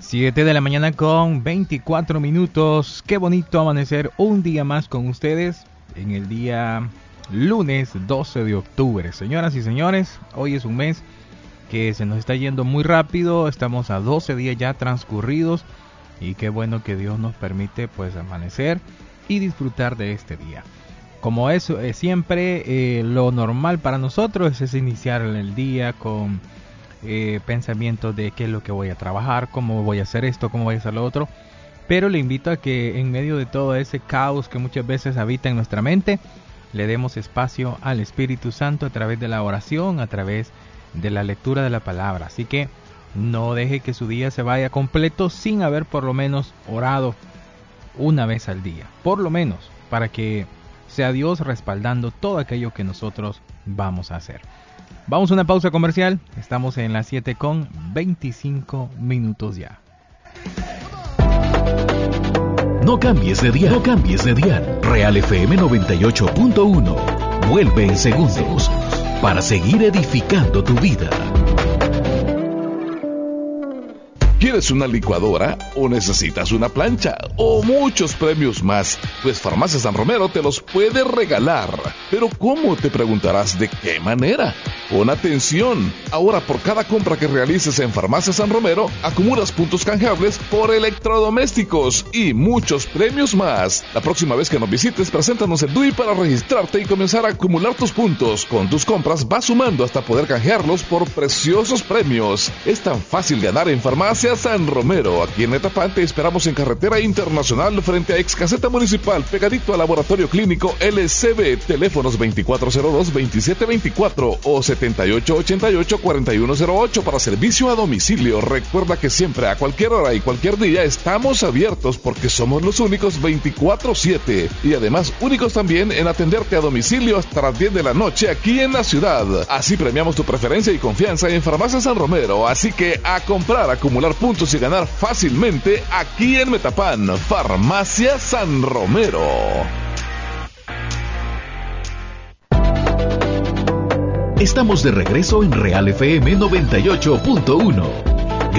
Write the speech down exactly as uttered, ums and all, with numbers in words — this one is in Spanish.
siete de la mañana con veinticuatro minutos. Qué bonito amanecer un día más con ustedes en el día lunes doce de octubre. Señoras y señores, hoy es un mes que se nos está yendo muy rápido. Estamos a doce días ya transcurridos y qué bueno que Dios nos permite pues amanecer y disfrutar de este día. Como es eh, siempre eh, lo normal para nosotros es iniciar el día con eh, pensamientos de qué es lo que voy a trabajar, cómo voy a hacer esto, cómo voy a hacer lo otro. Pero le invito a que en medio de todo ese caos que muchas veces habita en nuestra mente, le demos espacio al Espíritu Santo a través de la oración, a través de la lectura de la palabra. Así que no deje que su día se vaya completo sin haber por lo menos orado una vez al día. Por lo menos para que sea Dios respaldando todo aquello que nosotros vamos a hacer. Vamos a una pausa comercial. Estamos en las siete con veinticinco minutos ya. No cambies de dial, no cambies de dial. Real F M noventa y ocho punto uno. Vuelve en segundos para seguir edificando tu vida. ¿Quieres una licuadora o necesitas una plancha o muchos premios más? Pues Farmacia San Romero te los puede regalar. Pero ¿cómo? Te preguntarás, ¿de qué manera? Pon atención. Ahora por cada compra que realices en Farmacia San Romero, acumulas puntos canjeables por electrodomésticos y muchos premios más. La próxima vez que nos visites, preséntanos el D U I para registrarte y comenzar a acumular tus puntos. Con tus compras vas sumando hasta poder canjearlos por preciosos premios. Es tan fácil ganar en Farmacia San Romero. Aquí en Metapán te esperamos en Carretera Internacional frente a Ex Caseta Municipal, pegadito al Laboratorio Clínico L C B. Teléfonos veinticuatro cero dos, veintisiete veinticuatro o setenta y ocho ochenta y ocho, cuarenta y uno cero ocho para servicio a domicilio. Recuerda que siempre, a cualquier hora y cualquier día, estamos abiertos porque somos los únicos veinticuatro siete y además únicos también en atenderte a domicilio hasta las diez de la noche aquí en la ciudad. Así premiamos tu preferencia y confianza en Farmacia San Romero. Así que a comprar, acumular puntos y ganar fácilmente aquí en Metapán. Farmacia San Romero. Estamos de regreso en Real F M noventa y ocho punto uno.